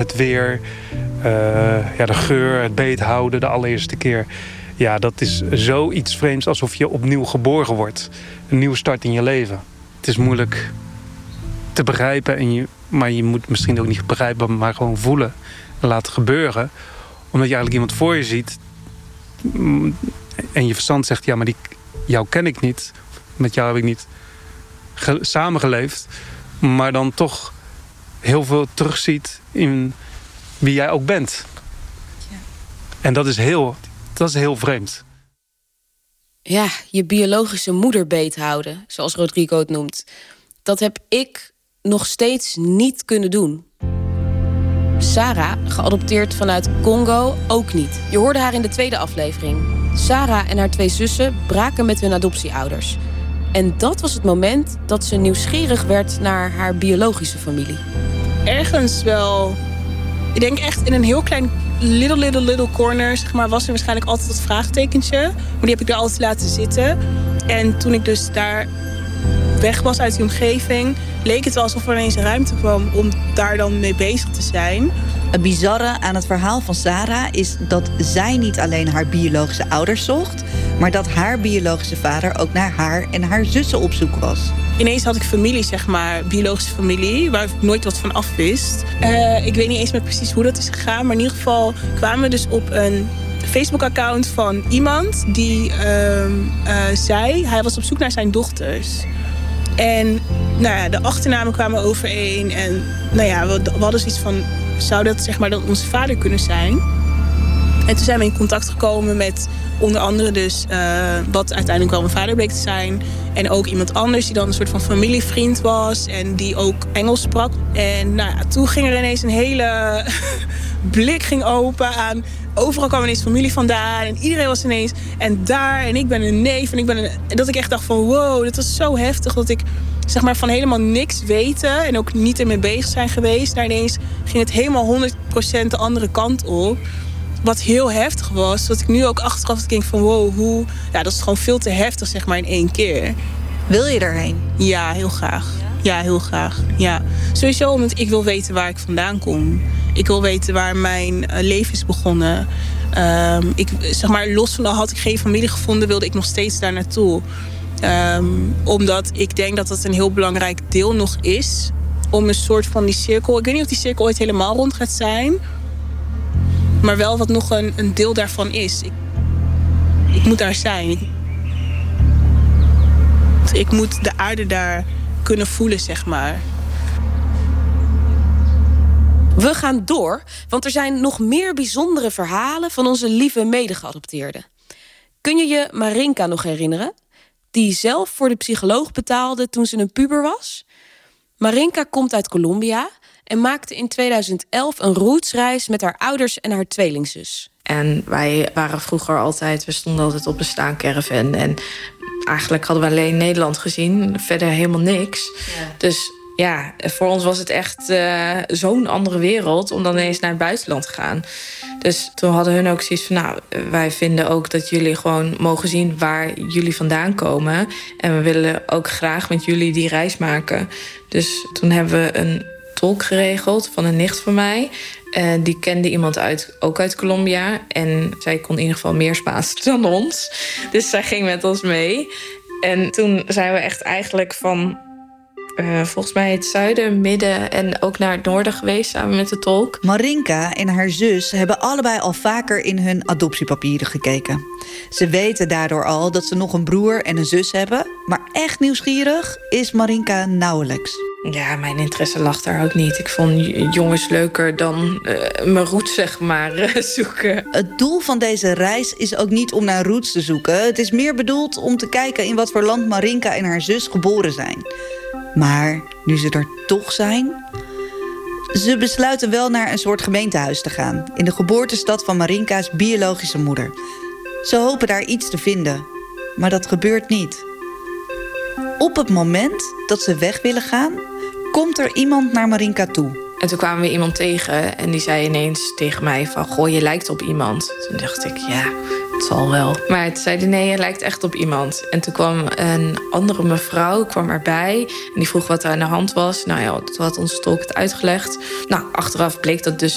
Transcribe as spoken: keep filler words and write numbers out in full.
het weer, uh, ja, de geur, het beethouden de allereerste keer. Ja, dat is zoiets vreemds, alsof je opnieuw geboren wordt. Een nieuwe start in je leven. Het is moeilijk te begrijpen, en je, maar je moet misschien ook niet begrijpen, maar gewoon voelen en laten gebeuren. Omdat je eigenlijk iemand voor je ziet en je verstand zegt, ja, maar die, jou ken ik niet. Met jou heb ik niet ge- samengeleefd. Maar dan toch heel veel terugziet in wie jij ook bent. Ja. En dat is heel, dat is heel vreemd. Ja, je biologische moeder beethouden, zoals Rodrigo het noemt. Dat heb ik nog steeds niet kunnen doen. Sarah, geadopteerd vanuit Congo, ook niet. Je hoorde haar in de tweede aflevering. Sarah en haar twee zussen braken met hun adoptieouders. En dat was het moment dat ze nieuwsgierig werd naar haar biologische familie. Ergens wel, ik denk echt in een heel klein little, little, little corner, zeg maar, was er waarschijnlijk altijd dat vraagtekentje. Maar die heb ik er altijd laten zitten. En toen ik dus daar weg was uit die omgeving, leek het wel alsof er ineens ruimte kwam om daar dan mee bezig te zijn. Het bizarre aan het verhaal van Sarah is dat zij niet alleen haar biologische ouders zocht, maar dat haar biologische vader ook naar haar en haar zussen op zoek was. Ineens had ik familie, zeg maar, biologische familie, waar ik nooit wat van af wist. Uh, ik weet niet eens meer precies hoe dat is gegaan, maar in ieder geval kwamen we dus op een Facebook-account van iemand die uh, uh, zei, hij was op zoek naar zijn dochters. En nou ja, de achternamen kwamen overeen. En nou ja, we, we hadden zoiets van, zou dat, zeg maar, dan onze vader kunnen zijn? En toen zijn we in contact gekomen met onder andere dus uh, wat uiteindelijk wel mijn vader bleek te zijn. En ook iemand anders die dan een soort van familievriend was en die ook Engels sprak. En nou ja, toen ging er ineens een hele blik ging open aan, overal kwam ineens familie vandaan en iedereen was ineens en daar en ik ben een neef en ik ben een, en dat ik echt dacht van wow, dit was zo heftig dat ik, zeg maar, van helemaal niks weten en ook niet ermee bezig zijn geweest, daar ineens ging het helemaal honderd procent de andere kant op. Wat heel heftig was, dat ik nu ook achteraf denk van wow, hoe, ja, dat is gewoon veel te heftig, zeg maar, in één keer. Wil je daarheen? Ja, heel graag. Ja, ja heel graag. Ja. Sowieso omdat ik wil weten waar ik vandaan kom. Ik wil weten waar mijn uh, leven is begonnen. Um, ik, zeg maar, los van al had ik geen familie gevonden, wilde ik nog steeds daar naartoe. Um, omdat ik denk dat dat een heel belangrijk deel nog is. Om een soort van die cirkel, ik weet niet of die cirkel ooit helemaal rond gaat zijn, maar wel wat nog een, een deel daarvan is. Ik, ik moet daar zijn. Ik, ik moet de aarde daar kunnen voelen, zeg maar. We gaan door, want er zijn nog meer bijzondere verhalen van onze lieve medegeadopteerden. Kun je je Marinka nog herinneren? Die zelf voor de psycholoog betaalde toen ze een puber was? Marinka komt uit Colombia en maakte in tweeduizend elf een rootsreis met haar ouders en haar tweelingzus. En wij waren vroeger altijd, we stonden altijd op een staancaravan. En eigenlijk hadden we alleen Nederland gezien, verder helemaal niks. Ja. Dus ja, voor ons was het echt uh, zo'n andere wereld om dan ineens naar het buitenland te gaan. Dus toen hadden hun ook zoiets van, nou, wij vinden ook dat jullie gewoon mogen zien waar jullie vandaan komen. En we willen ook graag met jullie die reis maken. Dus toen hebben we een tolk geregeld van een nicht van mij. Uh, die kende iemand uit, ook uit Colombia. En zij kon in ieder geval meer Spaans dan ons. Dus zij ging met ons mee. En toen zijn we echt eigenlijk van Uh, volgens mij het zuiden, midden en ook naar het noorden geweest samen met de tolk. Marinka en haar zus hebben allebei al vaker in hun adoptiepapieren gekeken. Ze weten daardoor al dat ze nog een broer en een zus hebben, maar echt nieuwsgierig is Marinka nauwelijks. Ja, mijn interesse lag daar ook niet. Ik vond jongens leuker dan uh, mijn roots, zeg maar, uh, zoeken. Het doel van deze reis is ook niet om naar roots te zoeken. Het is meer bedoeld om te kijken in wat voor land Marinka en haar zus geboren zijn. Maar nu ze er toch zijn, ze besluiten wel naar een soort gemeentehuis te gaan, in de geboortestad van Marinka's biologische moeder. Ze hopen daar iets te vinden, maar dat gebeurt niet. Op het moment dat ze weg willen gaan, komt er iemand naar Marinka toe. En toen kwamen we iemand tegen en die zei ineens tegen mij van, goh, je lijkt op iemand. Toen dacht ik, ja, het zal wel. Maar toen zei hij, nee, je lijkt echt op iemand. En toen kwam een andere mevrouw kwam erbij en die vroeg wat er aan de hand was. Nou ja, toen had onze tolk het uitgelegd. Nou, achteraf bleek dat dus